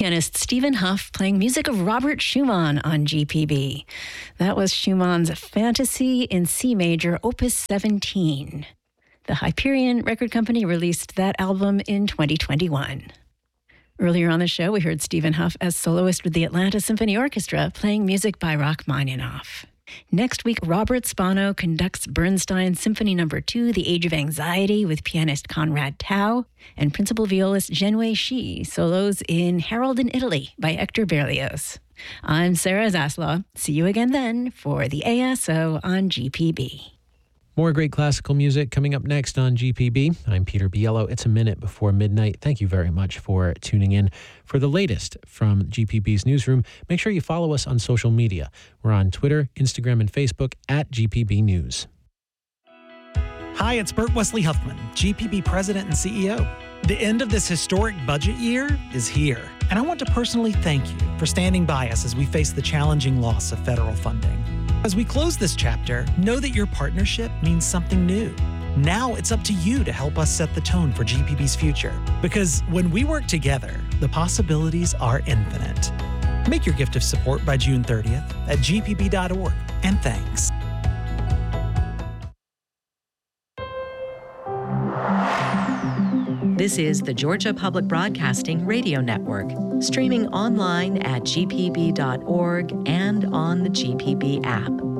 pianist Stephen Huff playing music of Robert Schumann on GPB. That was Schumann's Fantasy in C Major, Opus 17. The Hyperion Record Company released that album in 2021. Earlier on the show, we heard Stephen Huff as soloist with the Atlanta Symphony Orchestra playing music by Rachmaninoff. Next week, Robert Spano conducts Bernstein Symphony No. 2, The Age of Anxiety, with pianist Conrad Tao, and principal violist Zhenwei Shi solos in Harold in Italy by Hector Berlioz. I'm Sarah Zaslaw. See you again then for the ASO on GPB. More great classical music coming up next on GPB. I'm Peter Biello. It's a minute before midnight. Thank you very much for tuning in. For the latest from GPB's newsroom, make sure you follow us on social media. We're on Twitter, Instagram, and Facebook at GPB News. Hi, it's Bert Wesley Huffman, GPB President and CEO. The end of this historic budget year is here, and I want to personally thank you for standing by us as we face the challenging loss of federal funding. As we close this chapter, know that your partnership means something new. Now it's up to you to help us set the tone for GPB's future. Because when we work together, the possibilities are infinite. Make your gift of support by June 30th at gpb.org. And thanks. This is the Georgia Public Broadcasting Radio Network, streaming online at gpb.org and on the GPB app.